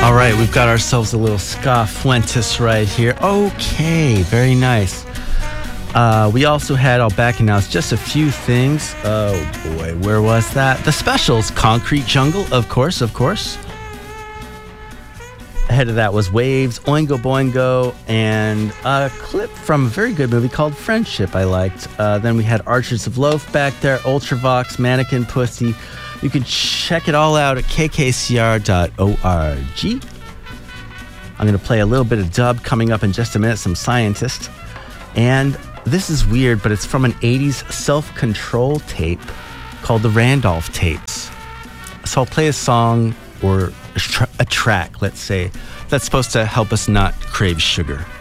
All right, we've got ourselves a little Ska Fuentes right here. Okay, very nice. We also had, I'll back announce just a few things. Oh boy, where was that? The Specials, Concrete Jungle, of course. Ahead of that was Waves, Oingo Boingo, and a clip from a very good movie called Friendship I liked. Then we had Archers of Loaf back there, Ultravox, Mannequin Pussy. You can check it all out at kkcr.org. I'm going to play a little bit of dub coming up in just a minute, some Scientist. And this is weird, but it's from an 80s self-control tape called the Randolph Tapes. So I'll play a song or a track, let's say, that's supposed to help us not crave sugar.